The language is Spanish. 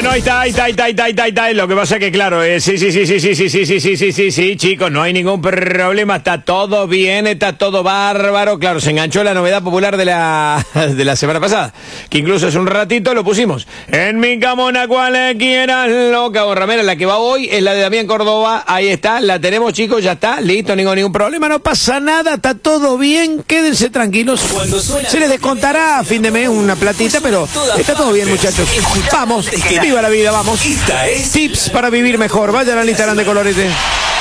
Bueno, ahí está. Lo que pasa es que, claro, sí, chicos, no hay ningún problema, está todo bien, está todo bárbaro. Claro, se enganchó la novedad popular de la semana pasada, que incluso hace un ratito lo pusimos. En mi camona cualquiera loca borramera, la que va hoy es la de Damián Córdoba. Ahí está, la tenemos, chicos, ya está, listo, ningún problema, no pasa nada, está todo bien, quédense tranquilos. Se les descontará a fin de mes una platita, pero está todo bien, muchachos. Vamos, viva la vida, vamos. Tips para vivir mejor. Vayan al Instagram de Colorete.